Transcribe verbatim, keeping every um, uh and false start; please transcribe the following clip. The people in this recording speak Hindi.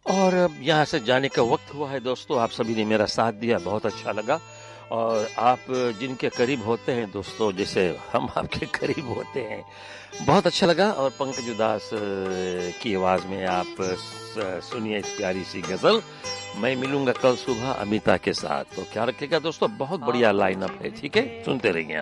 और अब यहाँ से जाने का वक्त हुआ है दोस्तों। आप सभी ने मेरा साथ दिया, बहुत अच्छा लगा। और आप जिनके करीब होते हैं दोस्तों, जैसे हम आपके करीब होते हैं, बहुत अच्छा लगा। और पंकज उदास की आवाज़ में आप सुनिए इस प्यारी सी गज़ल। मैं मिलूंगा कल सुबह अमिता के साथ, तो क्या रखेगा दोस्तों, बहुत बढ़िया लाइन अप है, ठीक है, सुनते रहिए।